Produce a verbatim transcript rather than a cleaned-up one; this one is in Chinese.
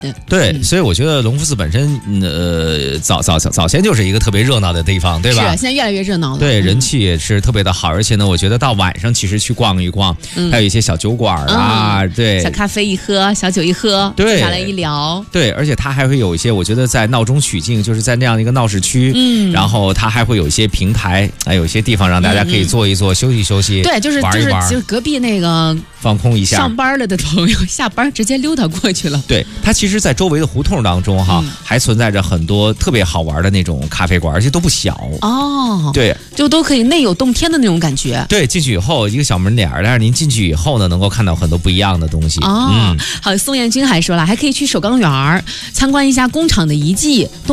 对，所以我觉得隆福寺本身，呃，早早早先就是一个特别热闹的地方，对吧？ 是，现在越来越热闹了。 对，人气也是特别的好，而且呢，我觉得到晚上其实去逛一逛， 嗯、 还有一些小酒馆啊，嗯、对， 小咖啡一喝，小酒一喝， 对， 下来一聊， 对，而且它还会有一些，我觉得在闹中取静，就是在那样一个闹市区， 嗯， 然后它还会有一些平台，还有一些地方让大家可以坐一坐、嗯、休息休息， 对，就是玩一玩， 就是隔壁那个放空一下， 上班了的朋友下班直接溜达过去了。 对，它其实，在周围的胡同当中哈、嗯，还存在着很多特别好玩的那种咖啡馆，而且都不小哦。 对， 就都可以内有洞天的那种感觉。 对，进去以后一个小门脸儿，但是您进去以后呢，能够看到很多不一样的东西。 哦，嗯、好，宋彦军还说了，还可以去首钢园参观一下工厂的遗迹。